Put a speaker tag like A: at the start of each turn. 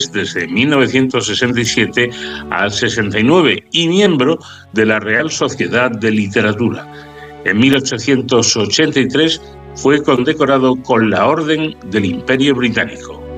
A: desde 1967 al 69 y miembro de la Real Sociedad de Literatura. En 1883 fue condecorado con la Orden del Imperio Británico.